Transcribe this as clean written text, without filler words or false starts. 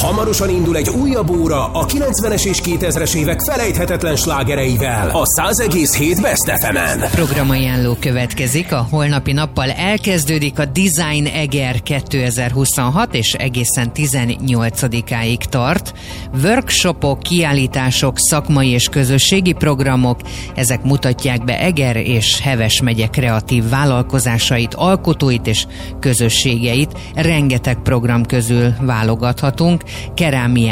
Hamarosan indul egy újabb óra a 90-es és 2000-es évek felejthetetlen slágereivel a 100,7 Best FM-en. Programajánló következik. A holnapi nappal elkezdődik a Design Eger 2026, és egészen 18-áig tart. Workshopok, kiállítások, szakmai és közösségi programok, ezek mutatják be Eger és Heves megye kreatív vállalkozásait, alkotóit és közösségeit. Rengeteg program közül válogathatunk. Kerámiák,